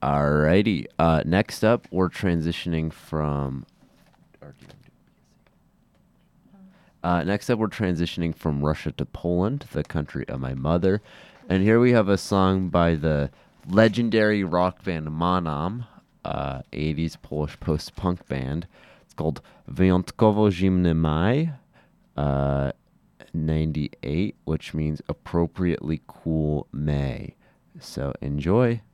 Alrighty. Next up, we're transitioning from. Russia to Poland, the country of my mother, and here we have a song by the legendary rock band Manam, 80s Polish post-punk band. It's called Wyjątkowo Zimny Maj, 98, which means appropriately cool May. So enjoy.